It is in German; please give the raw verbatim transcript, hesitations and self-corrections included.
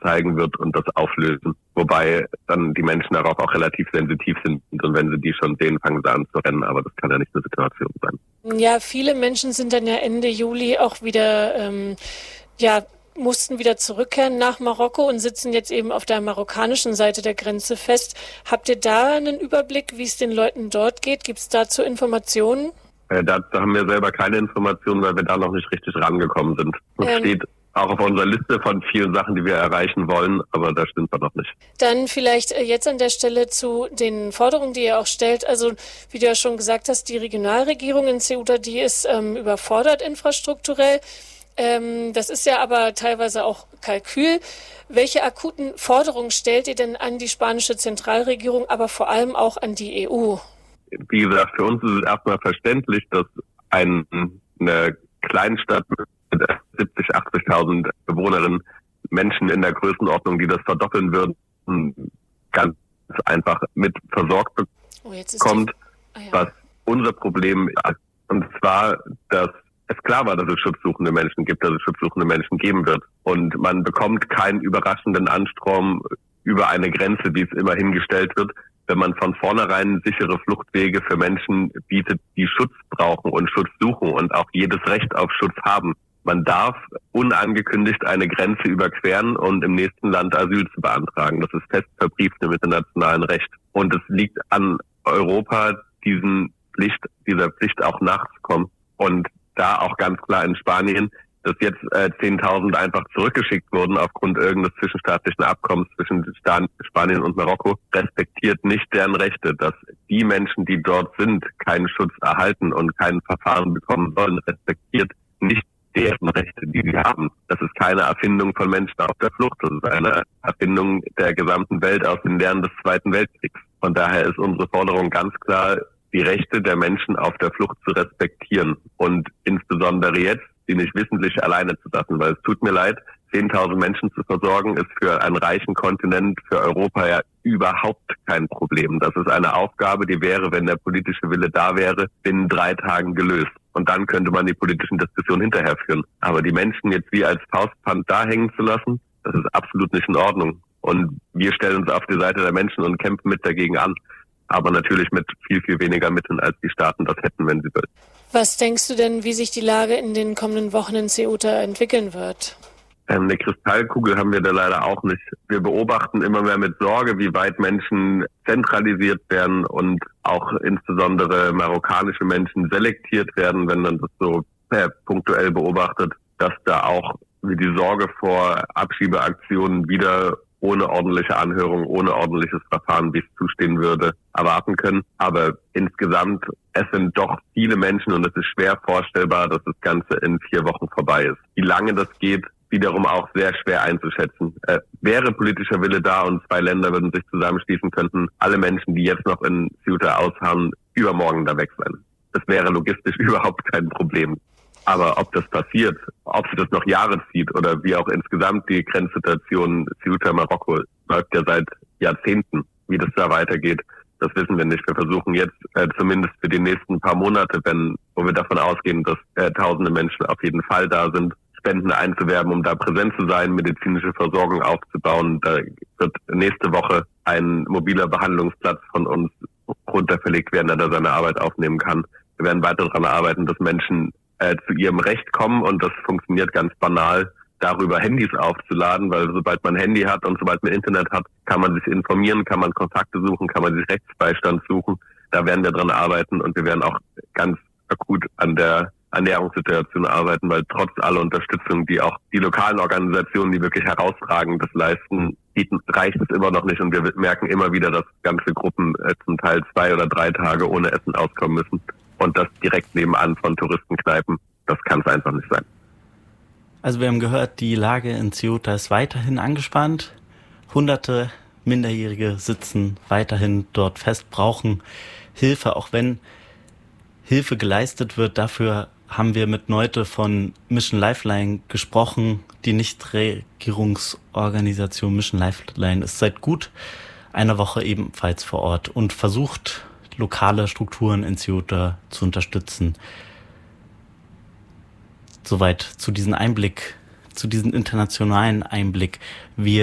zeigen wird und das auflösen. Wobei dann die Menschen darauf auch relativ sensitiv sind und wenn sie die schon sehen, fangen sie an zu rennen, aber das kann ja nicht eine Situation sein. Ja, viele Menschen sind dann ja Ende Juli auch wieder, ähm, ja, mussten wieder zurückkehren nach Marokko und sitzen jetzt eben auf der marokkanischen Seite der Grenze fest. Habt ihr da einen Überblick, wie es den Leuten dort geht? Gibt es dazu Informationen? Äh, dazu haben wir selber keine Informationen, weil wir da noch nicht richtig rangekommen sind. Das ähm, steht auch auf unserer Liste von vielen Sachen, die wir erreichen wollen, aber da stimmt wir noch nicht. Dann vielleicht jetzt an der Stelle zu den Forderungen, die ihr auch stellt. Also wie du ja schon gesagt hast, die Regionalregierung in Ceuta, die ist ähm, überfordert infrastrukturell. Ähm, das ist ja aber teilweise auch Kalkül. Welche akuten Forderungen stellt ihr denn an die spanische Zentralregierung, aber vor allem auch an die E U? Wie gesagt, für uns ist es erstmal verständlich, dass ein, eine Kleinstadt mit siebzig, achtzigtausend Bewohnerinnen, Menschen in der Größenordnung, die das verdoppeln würden, ganz einfach mit versorgt bekommt, oh, ah, ja. Was unser Problem ist. Und zwar, dass es klar war, dass es schutzsuchende Menschen gibt, dass es schutzsuchende Menschen geben wird. Und man bekommt keinen überraschenden Anstrom über eine Grenze, wie es immer hingestellt wird, wenn man von vornherein sichere Fluchtwege für Menschen bietet, die Schutz brauchen und Schutz suchen und auch jedes Recht auf Schutz haben. Man darf unangekündigt eine Grenze überqueren und im nächsten Land Asyl zu beantragen. Das ist fest verbrieft im internationalen Recht. Und es liegt an Europa, diesen Pflicht, dieser Pflicht auch nachzukommen. Und da auch ganz klar in Spanien, dass jetzt äh, zehntausend einfach zurückgeschickt wurden aufgrund irgendeines zwischenstaatlichen Abkommens zwischen Spanien und Marokko, respektiert nicht deren Rechte, dass die Menschen, die dort sind, keinen Schutz erhalten und kein Verfahren bekommen sollen, respektiert nicht deren Rechte, die sie haben. Das ist keine Erfindung von Menschen auf der Flucht, das ist eine Erfindung der gesamten Welt aus den Lehren des Zweiten Weltkriegs. Von daher ist unsere Forderung ganz klar, die Rechte der Menschen auf der Flucht zu respektieren und insbesondere jetzt, sie nicht wissentlich alleine zu lassen, weil es tut mir leid, zehntausend Menschen zu versorgen, ist für einen reichen Kontinent, für Europa ja überhaupt kein Problem. Das ist eine Aufgabe, die wäre, wenn der politische Wille da wäre, binnen drei Tagen gelöst. Und dann könnte man die politischen Diskussionen hinterher führen. Aber die Menschen jetzt wie als Faustpfand da hängen zu lassen, das ist absolut nicht in Ordnung. Und wir stellen uns auf die Seite der Menschen und kämpfen mit dagegen an. Aber natürlich mit viel, viel weniger Mitteln, als die Staaten das hätten, wenn sie würden. Was denkst du denn, wie sich die Lage in den kommenden Wochen in Ceuta entwickeln wird? Ähm, eine Kristallkugel haben wir da leider auch nicht. Wir beobachten immer mehr mit Sorge, wie weit Menschen zentralisiert werden und auch insbesondere marokkanische Menschen selektiert werden, wenn man das so äh, punktuell beobachtet, dass da auch wie die Sorge vor Abschiebeaktionen wieder ohne ordentliche Anhörung, ohne ordentliches Verfahren, wie es zustehen würde, erwarten können. Aber insgesamt, es sind doch viele Menschen und es ist schwer vorstellbar, dass das Ganze in vier Wochen vorbei ist. Wie lange das geht, wiederum auch sehr schwer einzuschätzen. Äh, wäre politischer Wille da und zwei Länder würden sich zusammenschließen, könnten alle Menschen, die jetzt noch in Ceuta ausharren, übermorgen da weg sein. Das wäre logistisch überhaupt kein Problem. Aber ob das passiert, ob sich das noch Jahre zieht oder wie auch insgesamt die Grenzsituation Ceuta-Marokko läuft ja seit Jahrzehnten, wie das da weitergeht, das wissen wir nicht. Wir versuchen jetzt äh, zumindest für die nächsten paar Monate, wenn, wo wir davon ausgehen, dass äh, tausende Menschen auf jeden Fall da sind, Spenden einzuwerben, um da präsent zu sein, medizinische Versorgung aufzubauen. Da wird nächste Woche ein mobiler Behandlungsplatz von uns runterverlegt werden, der da seine Arbeit aufnehmen kann. Wir werden weiter daran arbeiten, dass Menschen äh, zu ihrem Recht kommen und das funktioniert ganz banal, darüber Handys aufzuladen, weil sobald man Handy hat und sobald man Internet hat, kann man sich informieren, kann man Kontakte suchen, kann man sich Rechtsbeistand suchen. Da werden wir dran arbeiten und wir werden auch ganz akut an der Ernährungssituation arbeiten, weil trotz aller Unterstützung, die auch die lokalen Organisationen, die wirklich herausragendes leisten, bieten, reicht es immer noch nicht und wir merken immer wieder, dass ganze Gruppen äh, zum Teil zwei oder drei Tage ohne Essen auskommen müssen und das direkt nebenan von Touristenkneipen. Das kann es einfach nicht sein. Also wir haben gehört, die Lage in Ceuta ist weiterhin angespannt. Hunderte Minderjährige sitzen weiterhin dort fest, brauchen Hilfe, auch wenn Hilfe geleistet wird. Dafür haben wir mit Neute von Mission Lifeline gesprochen. Die Nichtregierungsorganisation Mission Lifeline ist seit gut einer Woche ebenfalls vor Ort und versucht, lokale Strukturen in Ceuta zu unterstützen. Soweit zu diesem Einblick, zu diesem internationalen Einblick. Wir